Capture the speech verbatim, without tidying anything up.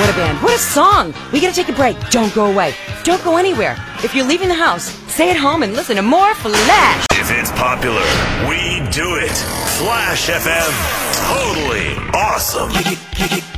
What a band. What a song. We gotta take a break. Don't go away. Don't go anywhere. If you're leaving the house, stay at home and listen to more Flash. If it's popular, we do it. Flash F M. Totally awesome.